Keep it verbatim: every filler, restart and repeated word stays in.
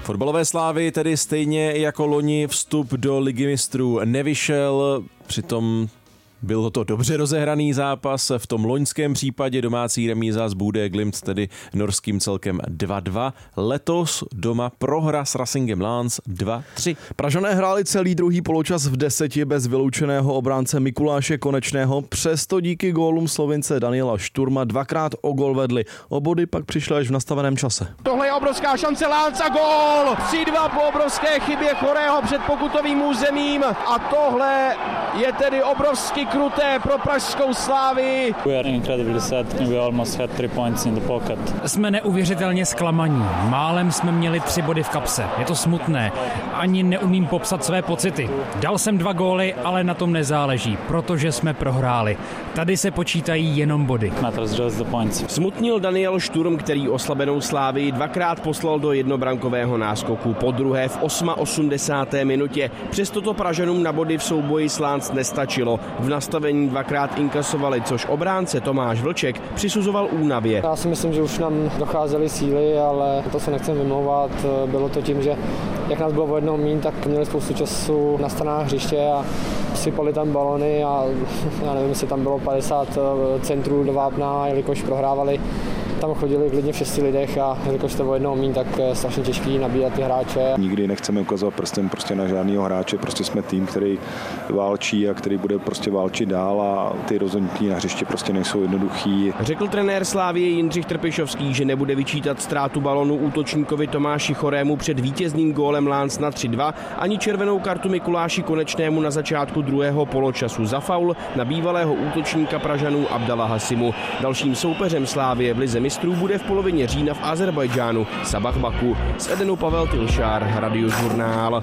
Fotbalové Slávy tedy stejně jako loni vstup do Ligy mistrů nevyšel, přitom byl to dobře rozehraný zápas, v tom loňském případě domácí remíza z Bodø Glimt, tedy norským celkem dva dva. Letos doma prohra s Racingem Lens dva tři. Pražané hráli celý druhý poločas v deseti bez vyloučeného obránce Mikuláše Konečného, přesto díky gólům Slovince Daniela Šturma dvakrát o gól vedli. O body pak přišly až v nastaveném čase. Tohle je obrovská šance Lens a gól! tři dva po obrovské chybě Chorého před pokutovým územím a tohle je tedy obrovský kruté pro pražskou Slávy. We are incredibly sad. We almost had three points in the pocket. Jsme neuvěřitelně zklamaní. Málem jsme měli tři body v kapse. Je to smutné. Ani neumím popsat své pocity. Dal jsem dva góly, ale na tom nezáleží, protože jsme prohráli. Tady se počítají jenom body. Matters just the points. Smutnil Daniel Šturm, který oslabenou Slávii dvakrát poslal do jednobrankového náskoku, po druhé v osmadesáté osmé minutě. Přesto to Pražanům na body v souboji s Lens nestačilo. V nastavení dvakrát inkasovali, což obránce Tomáš Vlček přisuzoval únavě. Já si myslím, že už nám docházely síly, ale to se nechcem vymlouvat. Bylo to tím, že jak nás bylo o jednou míň, tak měli spoustu času na stranách hřiště a sypali tam balony a já nevím, jestli tam bylo padesát centrů do vápna, jelikož prohrávali. Tam chodili klidně v šesti lidech a jelikož to o jednou míň, tak strašně těžký nabírat ty hráče. Nikdy nechceme ukazovat prstem prostě na žádného hráče, prostě jsme tým, který válčí a který bude prostě válčit dál a ty rozhodnutí na hřiště prostě nejsou jednoduchý. Řekl trenér Slávie Jindřich Trpišovský, že nebude vyčítat ztrátu balonu útočníkovi Tomáši Chorému před vítězným gólem Lens na tři dva, ani červenou kartu Mikuláši Konečnému na začátku druhého poločasu za faul na bývalého útočníka Pražanů Abdala Hasimu. Dalším soupeřem Slávie v lize mistrů bude v polovině října v Azerbajdžánu Sabah Baku. Z Edenu Pavel Tilšár, Radiožurnál.